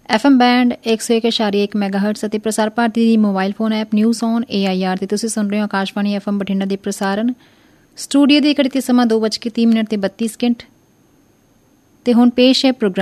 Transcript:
FM band 101.1 ਮੈਗਾਹਰਟਜ਼ ਅਤੇ ਪ੍ਰਸਾਰ ਭਾਰਤੀ ਦੀ mobile phone app news on AIR ਤੇ ਤੁਸੀਂ ਸੁਣ ਰਹੇ ਹੋ ਆਕਾਸ਼ਵਾਣੀ FM ਬਠਿੰਡਾ ਦੇ ਪ੍ਰਸਾਰਣ। ਸਟੂਡੀਓ ਦੀ ਘੜੀ ਤੇ ਸਮਾਂ 2:30 ਤੇ 32 ਸਕਿੰਟ ਤੇ ਹੁਣ ਪੇਸ਼ ਹੈ ਪ੍ਰੋਗਰਾਮ